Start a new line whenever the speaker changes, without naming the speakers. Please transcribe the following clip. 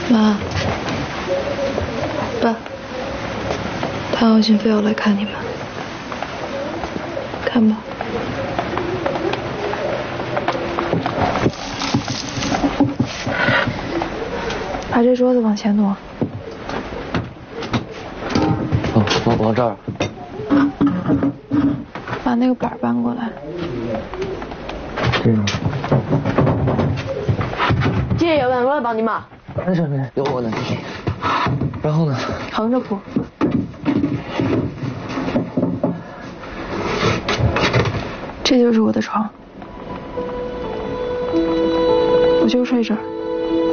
妈，爸，谭浩信非要来看你们，看吧。把这桌子往前挪。
往这儿。
把那个板搬过来。
这样。
今天有没有人帮你忙？
没事，有我呢。然后呢？
横着铺。这就是我的床，我就睡这儿。